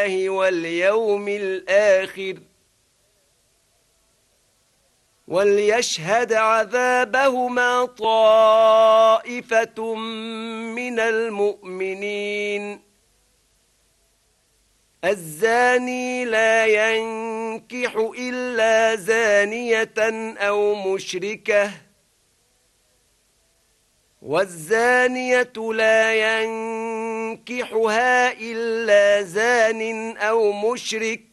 واليوم الآخر وليشهد عذابهما طائفة من المؤمنين. الزاني لا ينكح إلا زانية أو مشركة والزانية لا ينكحها إلا زان أو مشرك